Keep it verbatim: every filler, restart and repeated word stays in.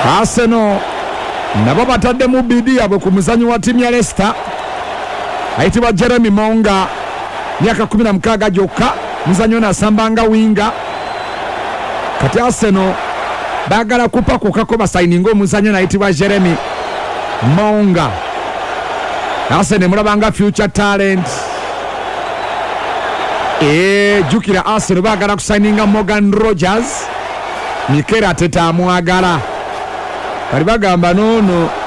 Arsenal nabo batadde mu bidi yabwe ku muzanyi wa timu ya Leicester ayitibwa Jeremy Monga myaka kumi na mukaaga gyokka muzanyi ono asambanga winga kati Arsenal bagala kupa kukako basayininga omuzanyi ono ayitibwa Jeremy Monga. Arsenal mulabanga future talent e jukira Arsenal bagala kusayininga Morgan Rogers Mikel Arteta amwagala bali bagamba nono